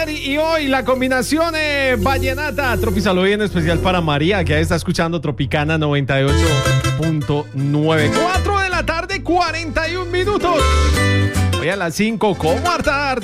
ayer y hoy la combinación vallenata. Tropizal hoy en especial para María, que ahí está escuchando Tropicana 98.9. 4 de la tarde, 41 minutos. Hoy a las 5, ¿cómo hartar?